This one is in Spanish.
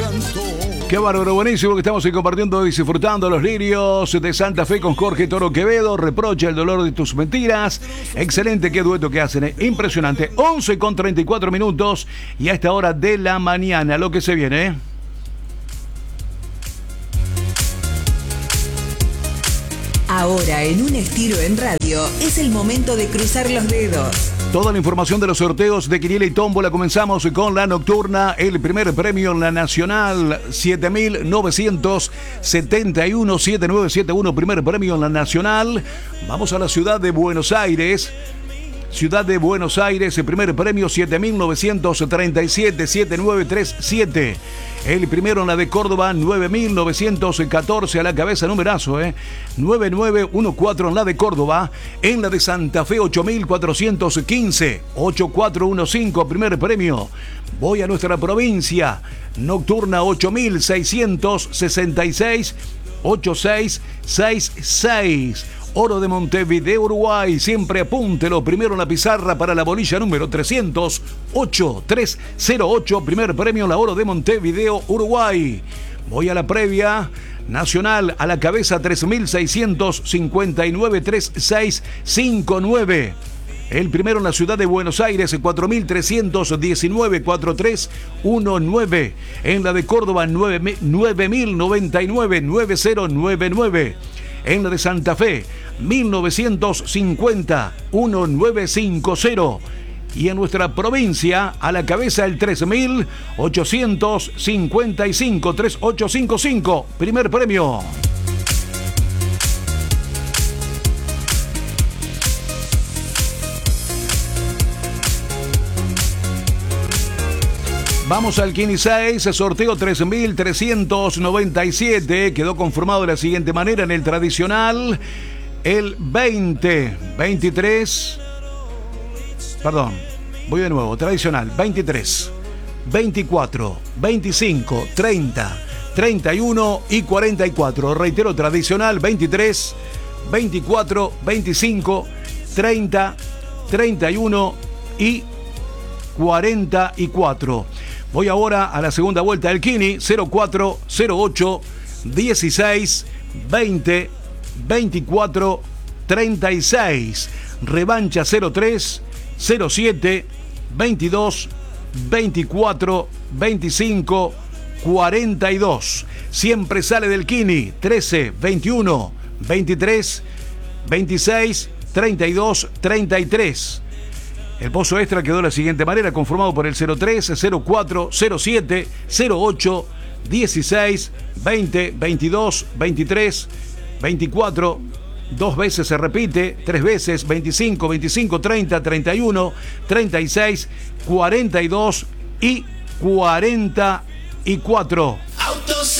Qué bárbaro, buenísimo que estamos ahí compartiendo y disfrutando los lirios de Santa Fe con Jorge Toro Quevedo. Reprocha el dolor de tus mentiras. Excelente, qué dueto que hacen, impresionante. 11:34 minutos y a esta hora de la mañana, lo que se viene, Ahora, en un estilo en radio, es el momento de cruzar los dedos. Toda la información de los sorteos de Quiniela y Tómbola. Comenzamos con la nocturna. El primer premio en la Nacional, 7.971, 7971. Primer premio en la Nacional. Vamos a la ciudad de Buenos Aires. Ciudad de Buenos Aires, el primer premio 7.937, 7937. El primero en la de Córdoba, 9.914 a la cabeza, numerazo, 9914 en la de Córdoba. En la de Santa Fe, 8.415, 8415, primer premio. Voy a nuestra provincia, nocturna 8.666, 8666. Oro de Montevideo, Uruguay. Siempre apúntelo. Primero en la pizarra para la bolilla número 308. 308. Primer premio en la Oro de Montevideo, Uruguay. Voy a la previa nacional. A la cabeza 3.659. 3659. El primero en la ciudad de Buenos Aires, 4.319, 4319. En la de Córdoba, 9.099, 9099. En la de Santa Fe, 1950, 1950. Y en nuestra provincia, a la cabeza el 3.855, 3855. Primer premio. Vamos al Quini 6, sorteo 3.397. Quedó conformado de la siguiente manera en el tradicional. El 20, 23. Perdón, voy de nuevo. Tradicional, 23, 24, 25, 30, 31 y 44. Reitero, tradicional, 23, 24, 25, 30, 31 y 44. Voy ahora a la segunda vuelta del Quini, 04, 08, 16, 20, 24, 36. Revancha 03, 07, 22, 24, 25, 42. Siempre sale del Quini, 13, 21, 23, 26, 32, 33. El pozo extra quedó de la siguiente manera, conformado por el 03, 04, 07, 08, 16, 20, 22, 23, 24, dos veces se repite, tres veces, 25, 25, 30, 31, 36, 42 y 44.